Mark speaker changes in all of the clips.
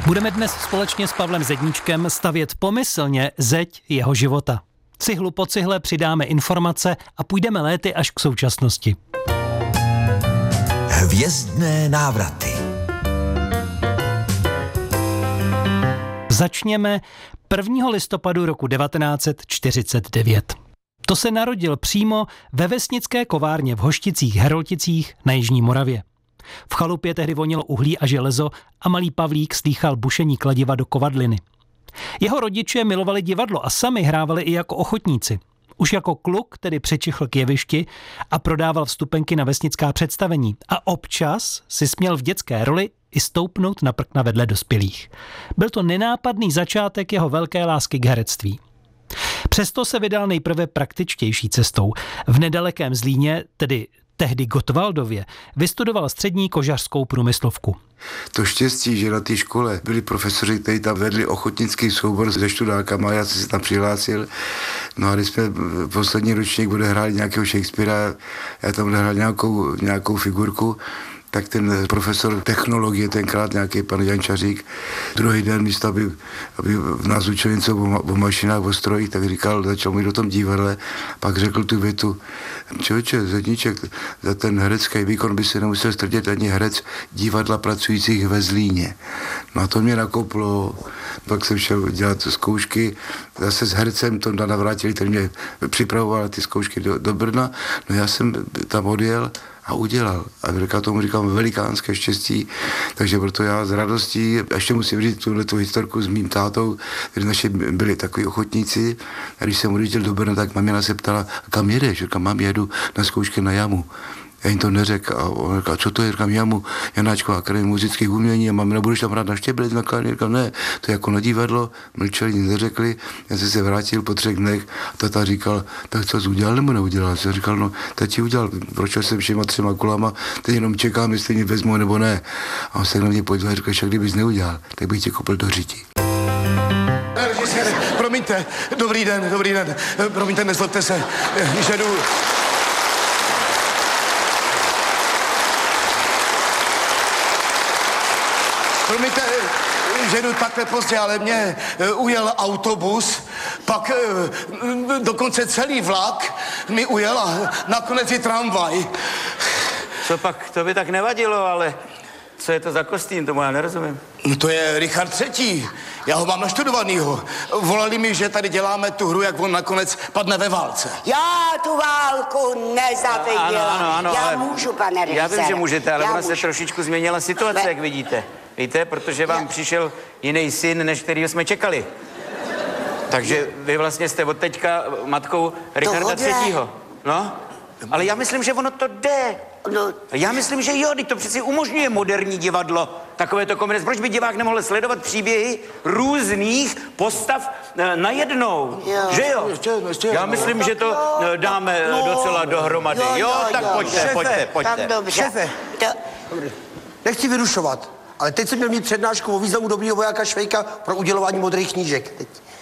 Speaker 1: Budeme dnes společně s Pavlem Zedníčkem stavět pomyslně zeď jeho života. Cihlu po cihle přidáme informace a půjdeme léty až k současnosti.
Speaker 2: Hvězdné návraty.
Speaker 1: Začněme 1. listopadu roku 1949. To se narodil přímo ve vesnické kovárně v Hošticích Herolticích na jižní Moravě. V chalupě tehdy vonilo uhlí a železo a malý Pavlík slýchal bušení kladiva do kovadliny. Jeho rodiče milovali divadlo a sami hrávali i jako ochotníci. Už jako kluk tedy přečichl k jevišti a prodával vstupenky na vesnická představení a občas si směl v dětské roli i stoupnout na prkna vedle dospělých. Byl to nenápadný začátek jeho velké lásky k herectví. Přesto se vydal nejprve praktičtější cestou. V nedalekém Zlíně, tedy tehdy Gottwaldově, vystudoval střední kožařskou průmyslovku.
Speaker 3: To štěstí, že na té škole byli profesoři, kteří tam vedli ochotnický soubor se študákama, já jsem se tam přihlásil. No a když jsme poslední ročník odehráli nějakého Shakespearea, já tam odehrál nějakou figurku, tak ten profesor technologie, tenkrát nějaký pan Jančařík, druhý den místo, aby nás učil něco o mašinách, o strojích, tak říkal, začal mít o tom divadle, pak řekl tu větu, člověče, Zedníček, za ten herecký výkon by se nemusel strdět ani herec divadla pracujících ve Zlíně. No a to mě nakoplo, pak jsem šel dělat zkoušky, zase s hercem to navrátili, který mě připravoval ty zkoušky do Brna, no já jsem tam odjel a udělal. A tomu říkám velikánské štěstí, takže proto já s radostí, ještě musím říct tu historku s mým tátou, kdy naši byli takový ochotníci, a když jsem odjížděl do Brna, tak mamina se ptala, kam jedeš? Říkám, mám, jedu na zkoušky na jamu. Já jim to neřekl a on říkal, co to je? Říkám, jamu, Janáčková akademie muzických umění a mamina, budeš tam hrát na štěblic na klavír? Říkám, ne, to je jako na divadlo, mlčeli, nic neřekli, já jsem se vrátil po 3 dnech a tata říkal, tak co jsi udělal nebo neudělal? Jsem říkal, no, tati udělal, prošel jsem všema 3 kolama, teď jenom čekám, jestli mě vezmu nebo ne. A on se na mě podíval a říkal, že kdybys neudělal, tak bych tě kopl do řiti.
Speaker 4: Promiňte, dobrý den, promiňte, nezlobte se, že jdu... Promiňte, že jdu takhle pozdě, ale mě ujel autobus, pak dokonce celý vlak mi ujel a nakonec i tramvaj.
Speaker 5: Co pak, to by tak nevadilo, ale co je to za kostým, tomu já nerozumím.
Speaker 4: No to je Richard III. Já ho mám naštudovanýho. Volali mi, že tady děláme tu hru, jak on nakonec padne ve válce.
Speaker 6: Já tu válku nezaviděla.
Speaker 5: Ano,
Speaker 6: já
Speaker 5: ale
Speaker 6: můžu, pane režisér.
Speaker 5: Já vím, že můžete, ale
Speaker 6: já
Speaker 5: ona se trošičku změnila situace, jak vidíte. Víte, protože vám přišel jiný syn, než kterýho jsme čekali. Takže vy vlastně jste od teďka matkou Richarda III. No, ale já myslím, že ono to jde.
Speaker 6: No.
Speaker 5: Já myslím, že jo, teď to přeci umožňuje moderní divadlo. Takovéto kombinace. Proč by divák nemohl sledovat příběhy různých postav najednou?
Speaker 6: Jo.
Speaker 5: Že jo?
Speaker 4: Ještě,
Speaker 5: já myslím, že to dáme docela dohromady. Jo, tak pojďte.
Speaker 6: Tak dobře.
Speaker 7: Šéfe, nechci vyrušovat, ale teď jsem měl mít přednášku o významu dobrýho vojáka Švejka pro udělování modrých knížek.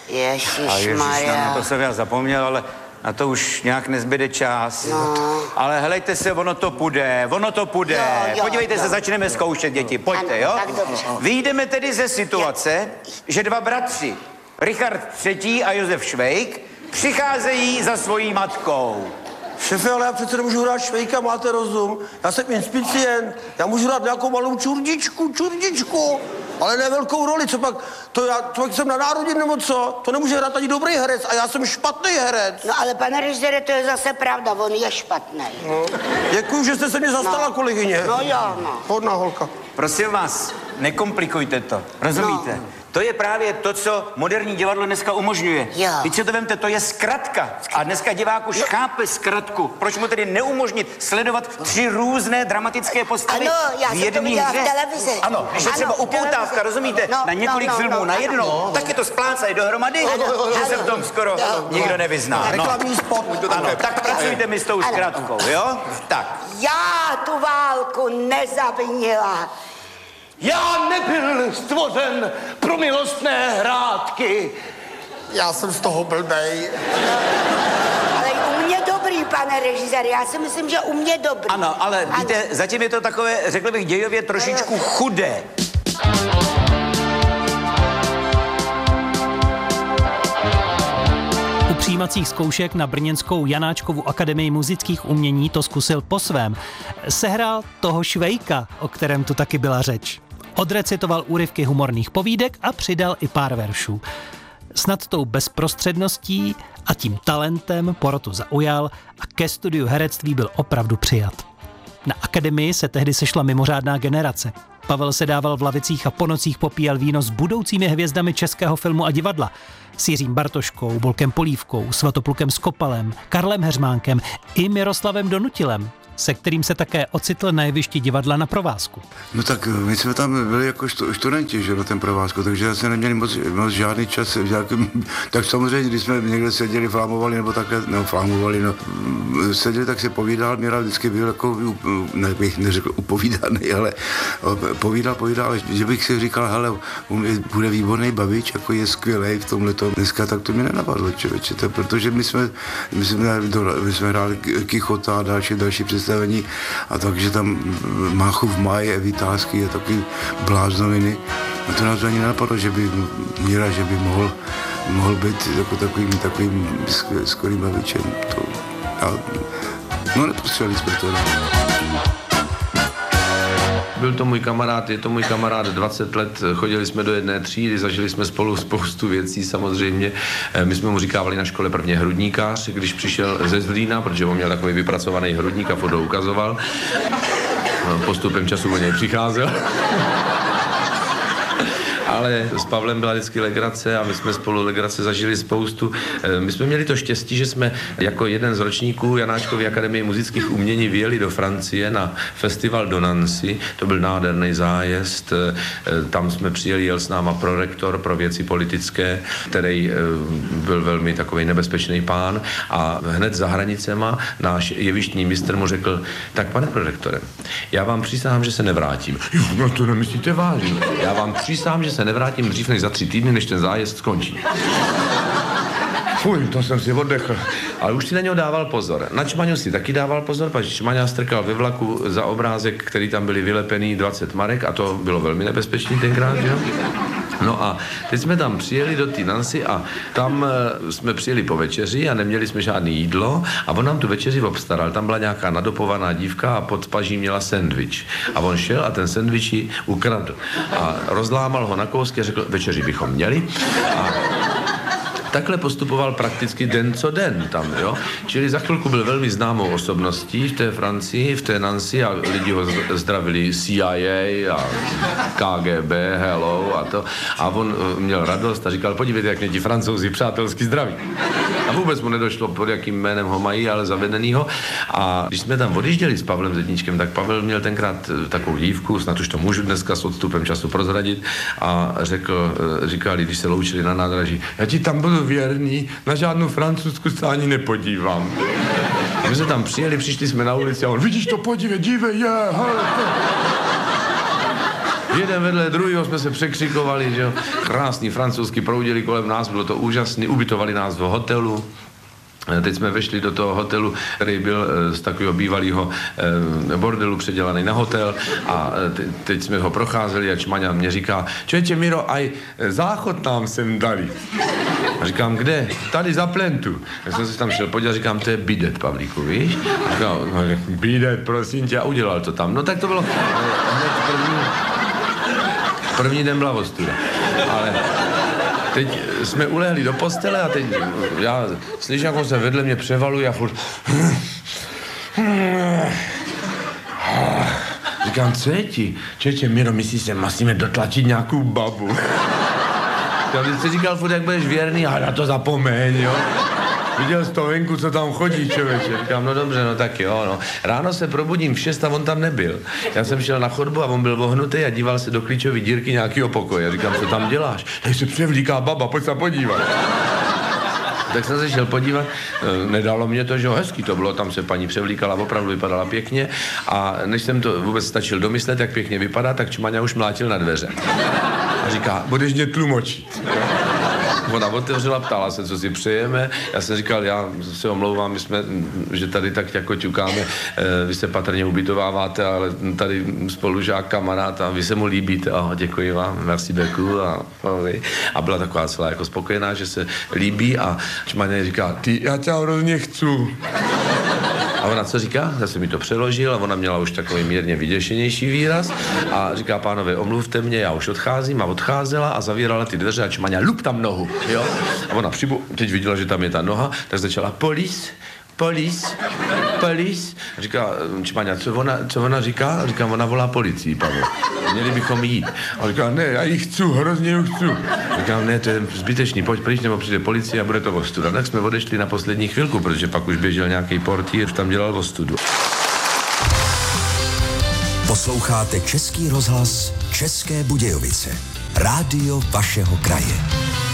Speaker 6: Ježišmarja.
Speaker 5: Na to jsem já zapomněl, ale na to už nějak nezbyde čas.
Speaker 6: No.
Speaker 5: Ale helejte se, ono to půjde.
Speaker 6: Jo,
Speaker 5: Podívejte se, začneme zkoušet, děti. Pojďte,
Speaker 6: ano,
Speaker 5: jo?
Speaker 6: tak dobře.
Speaker 5: Vyjdeme tedy ze situace, že 2 bratři, Richard III. A Josef Švejk, přicházejí za svojí matkou.
Speaker 7: Šefe, ale já přece nemůžu hrát Švejka, máte rozum. Já jsem inspicient, já můžu hrát nějakou malou čurdičku, ale ne velkou roli, co pak jsem na národě nebo co? To nemůže hrát ani dobrý herec a já jsem špatný herec.
Speaker 6: No ale pane režisére, to je zase pravda, on je špatný.
Speaker 7: No. Děkuju, že jste se mě zastala, kolegyně.
Speaker 6: No jo, no.
Speaker 7: Hodná holka.
Speaker 5: Prosím vás, nekomplikujte to, rozumíte?
Speaker 6: No.
Speaker 5: To je právě to, co moderní divadlo dneska umožňuje.
Speaker 6: Jo.
Speaker 5: Teď si to vemte, to je zkratka. A dneska divák už chápe zkratku. Proč mu tedy neumožnit sledovat 3 různé dramatické postavy
Speaker 6: ano, já
Speaker 5: v
Speaker 6: jsem to
Speaker 5: jedné
Speaker 6: viděla
Speaker 5: hře?
Speaker 6: v televizi.
Speaker 5: Ano, když je
Speaker 6: Ano,
Speaker 5: třeba
Speaker 6: v
Speaker 5: upoutávka,
Speaker 6: televizi.
Speaker 5: rozumíte,
Speaker 6: No,
Speaker 5: na několik filmů najednou, tak je to splácají dohromady, že se v tom skoro nikdo nevyzná.
Speaker 7: Reklamní spot.
Speaker 5: Ano, tak pracujte mi s tou zkratkou, jo? Tak.
Speaker 6: Já tu válku nezavinila.
Speaker 4: Já nebyl stvořen pro milostné hrátky.
Speaker 7: Já jsem z toho blbej.
Speaker 6: Ale u mě dobrý, pane režisér, já si myslím, že u mě dobrý.
Speaker 5: Ano, ale víte, zatím je to takové, řekl bych, dějově trošičku chudé.
Speaker 1: přijímacích zkoušek na brněnskou Janáčkovu akademii muzických umění to zkusil po svém. Sehrál toho Švejka, o kterém tu taky byla řeč. Odrecitoval úryvky humorných povídek a přidal i pár veršů. Snad tou bezprostředností a tím talentem porotu zaujal a ke studiu herectví byl opravdu přijat. Na akademii se tehdy sešla mimořádná generace. Pavel se dával v lavicích a po nocích popíjal víno s budoucími hvězdami českého filmu a divadla. S Jiřím Bartoškou, Bolkem Polívkou, Svatoplukem Skopalem, Karlem Heřmánkem i Miroslavem Donutilem, se kterým se také ocitl na jevišti divadla Na provázku.
Speaker 3: No tak my jsme tam byli jako studenti, že na ten provázku, takže jsme neměli moc žádný čas, tak samozřejmě, když jsme někde seděli, flámovali, nebo takhle, seděli, tak se povídal, Míra vždycky byl jako, nebych neřekl upovídaný, ale povídal, ale že bych si říkal, hele, bude výborný Babič, jako je skvělej v tomhletom. Dneska tak to mi nenapadlo, člověče, protože my jsme hráli Kichota a další představení, a takže tam Máchův Maj, Vytázky a takový bláznoviny. A to nás ani nenapadlo, že by Míra, že by mohl být jako takovým skvělým Babičem. Nepostřelili jsme to.
Speaker 8: Byl to můj kamarád, je to můj kamarád 20 let, chodili jsme do jedné třídy, zažili jsme spolu spoustu věcí samozřejmě. My jsme mu říkávali na škole prvně hrudníkář, když přišel ze Zlína, protože on měl takový vypracovaný hrudník a furt ho ukazoval. Postupem času o něj přicházel. Ale s Pavlem byla vždycky legrace a my jsme spolu legrace zažili spoustu. My jsme měli to štěstí, že jsme jako jeden z ročníků Janáčkovy akademie muzických umění vyjeli do Francie na festival do Nancy. To byl nádherný zájezd. Tam jsme přijeli, jel s náma prorektor pro věci politické, který byl velmi takový nebezpečný pán a hned za hranicema náš jevištní mistr mu řekl, tak pane prorektore, já vám přísahám, že se nevrátím. No to nemyslíte vážně. Já vám přísahám, že se nevrátím dřív než za 3 týdny, než ten zájezd skončí. Fuj, to jsem si oddechl. Ale už si na něho dával pozor. Na Čmaňu si taky dával pozor, protože Čmaňa strkal ve vlaku za obrázek, který tam byly vylepený 20 marek a to bylo velmi nebezpečný tenkrát, jo? No a teď jsme tam přijeli do té Nancy a tam jsme přijeli po večeři a neměli jsme žádné jídlo a on nám tu večeři obstaral. Tam byla nějaká nadopovaná dívka a pod paží měla sendvič. A on šel a ten sendvič ji ukradl. A rozlámal ho na kousky a řekl, večeři bychom měli. A takhle postupoval prakticky den co den tam, jo. Čili za chvilku byl velmi známou osobností v té Francii, v té Nancy a lidi ho zdravili CIA a KGB, hello a to. A on měl radost a říkal, podívejte, jak mě ti Francouzi přátelsky zdraví. A vůbec mu nedošlo, pod jakým jménem ho mají, ale zavedenýho. A když jsme tam odjížděli s Pavlem Zedníčkem, tak Pavel měl tenkrát takovou dívku, snad už to můžu dneska s odstupem času prozradit, a říkali, když se loučili na nádraží, já ti tam budu věrný, na žádnou francouzskou se ani nepodívám. A my jsme tam přijeli, přišli jsme na ulici a on, vidíš to, dívej, jeden vedle druhého jsme se překřikovali, že jo. Krásný francouzsky proudili kolem nás, bylo to úžasný, ubytovali nás v hotelu. Teď jsme vešli do toho hotelu, který byl z takového bývalého bordelu předělaný na hotel a teď jsme ho procházeli a Čmaňa mě říká, čověče Miro, aj záchod nám sem dali. A říkám, kde? Tady za plentu. Já jsem se tam šel podívat, říkám, to je bidet, Pavlíku, víš? A říkám, no, bidet, prosím tě, a udělal to tam. No tak to bylo hned první den byla ostuda. Ale teď jsme ulehli do postele a teď já slyším, jak on se vedle mě převaluje a furt... Říkám, co je ti? Čeče, Miro, myslíš, že musíme dotlačit nějakou babu? Já bych si říkal furt, jak budeš věrný, a na to zapomeň, jo? Viděl jsi to venku, co tam chodí, člověče. Říkám, no dobře, no tak jo, no. Ráno se probudím v 6 a on tam nebyl. Já jsem šel na chodbu a on byl vohnutý a díval se do klíčové dírky nějakého pokoje. Říkám, co tam děláš? Tady se převlíká baba, pojď se podívat. Tak jsem se šel podívat, nedalo mě to, že hezký to bylo, tam se paní převlíkala, opravdu vypadala pěkně a než jsem to vůbec stačil domyslet, jak pěkně vypadá, tak Čmaňa už mlátil na dveře. A říká, budeš mě tlumočit. Ona otevřela, ptala se, co si přejeme. Já jsem říkal, já se omlouvám, my jsme, že tady tak jako ťukáme, vy se patrně ubytováváte, ale tady spolužák, kamarád a vy se mu líbíte. A děkuji vám, merci beaucoup. A byla taková celá jako spokojená, že se líbí a Čmaně říká, ty, já tě hrozně chcu. A ona co říká? Já jsem mi to přeložil a ona měla už takový mírně vyděšenější výraz a říká, pánové, omluvte mě, já už odcházím a odcházela a zavírala ty dveře a Čmaňa, lup tam nohu, jo? A ona teď viděla, že tam je ta noha, tak začala Police. Říká Čmaňa, co ona říká? Říká, ona volá policii, Pavel. Měli bychom jít. A říká, ne, já ji chci, hrozně ji chci. Říká, ne, to je zbytečný, pojď pryč, nebo přijde policie a bude to ostuda. Tak jsme odešli na poslední chvilku, protože pak už běžel nějaký portýr, tam dělal ostudu.
Speaker 2: Posloucháte Český rozhlas České Budějovice. Rádio vašeho kraje.